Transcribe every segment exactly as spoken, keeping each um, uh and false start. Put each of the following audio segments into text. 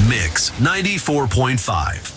Mix ninety-four point five.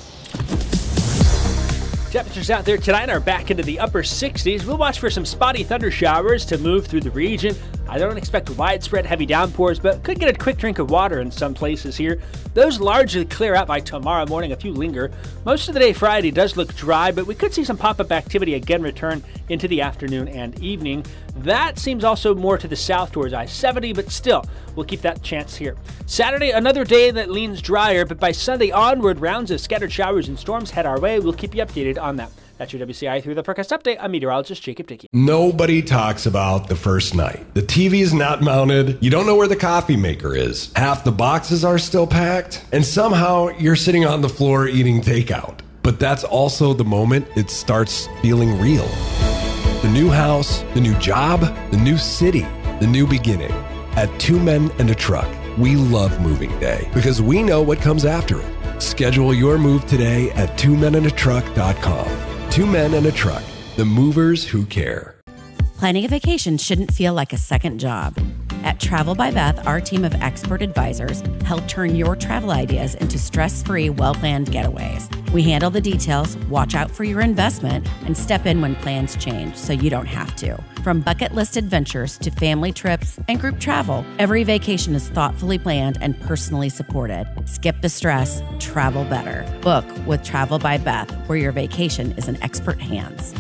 Temperatures out there tonight are back into the upper sixties. We'll watch for some spotty thunder showers to move through the region. I don't expect widespread heavy downpours, but could get a quick drink of water in some places here. Those largely clear out by tomorrow morning. A few linger. Most of the day Friday does look dry, but we could see some pop-up activity again return into the afternoon and evening. That seems also more to the south towards I seventy, but still, we'll keep that chance here. Saturday, another day that leans drier, but by Sunday onward, rounds of scattered showers and storms head our way. We'll keep you updated on that. That's your W C I through the forecast update. I'm meteorologist Jacob Dickey. Nobody talks about the first night. The T V is not mounted. You don't know where the coffee maker is. Half the boxes are still packed. And somehow you're sitting on the floor eating takeout. But that's also the moment it starts feeling real. The new house, the new job, the new city, the new beginning. At Two Men and a Truck, we love moving day because we know what comes after it. Schedule your move today at two men and a truck dot com. Two Men and a Truck, the movers who care. Planning a vacation shouldn't feel like a second job. At Travel by Beth, our team of expert advisors help turn your travel ideas into stress-free, well-planned getaways. We handle the details, watch out for your investment, and step in when plans change so you don't have to. From bucket list adventures to family trips and group travel, every vacation is thoughtfully planned and personally supported. Skip the stress, travel better. Book with Travel by Beth, where your vacation is in expert hands.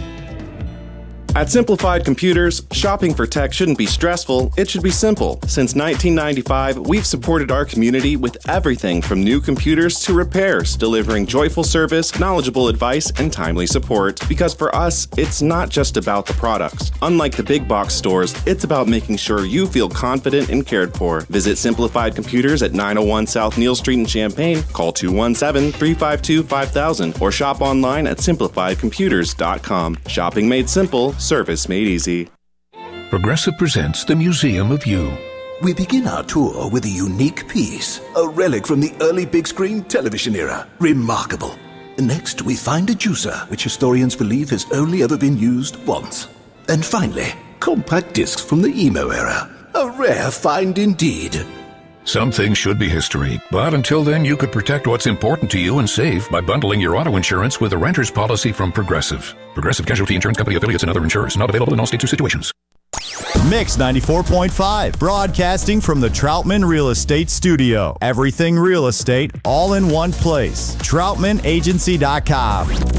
At Simplified Computers, shopping for tech shouldn't be stressful, it should be simple. Since nineteen ninety-five, we've supported our community with everything from new computers to repairs, delivering joyful service, knowledgeable advice, and timely support. Because for us, it's not just about the products. Unlike the big box stores, it's about making sure you feel confident and cared for. Visit Simplified Computers at nine oh one South Neal Street in Champaign, call two one seven, three five two, five thousand, or shop online at simplified computers dot com. Shopping made simple, service made easy. Progressive presents the Museum of You. We begin our tour with a unique piece, a relic from the early big screen television era. Remarkable. Next, we find a juicer, which historians believe has only ever been used once. And finally, compact discs from the emo era. A rare find indeed. Some things should be history, but until then you could protect what's important to you and save by bundling your auto insurance with a renter's policy from Progressive. Progressive Casualty Insurance Company affiliates and other insurers. Not available in all states or situations. Mix ninety-four point five, broadcasting from the Troutman Real Estate Studio. Everything real estate, all in one place. troutman agency dot com.